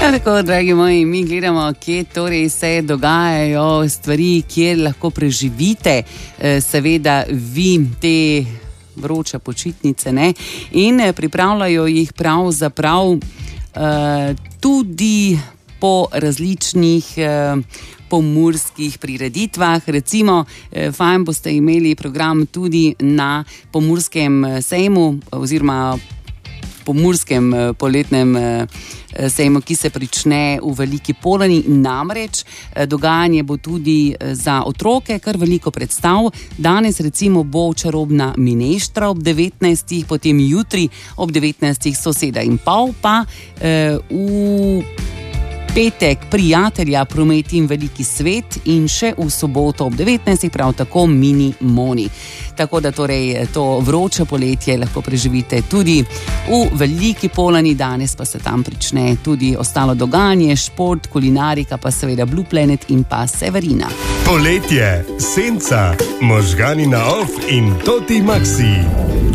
Ja, tako, dragi moji, mi gledamo, kje torej se dogajajo stvari, kjer lahko preživite, seveda vi te vroče počitnice, ne? In pripravljajo jih pravzaprav tudi po različnih pomurskih prireditvah. Recimo, fajn boste imeli program tudi na Pomurskem sejmu oziroma Pomurskem poletnem sejmu, ki se prične v Veliki Polani. Namreč dogajanje bo tudi za otroke, kar veliko predstav. Danes recimo bo čarobna mineštra ob 19, potem jutri ob 19 Soseda in pol, pa v petek Prijatelja, promet in veliki svet in še v soboto ob 19, prav tako Mini Moni. Tako da torej to vroče poletje lahko preživite tudi v Veliki Polani, danes pa se tam prične tudi ostalo dogajanje, šport, kulinarika, pa seveda Blue Planet in pa Severina. Poletje, senca, možgani na off in Toti Maxi.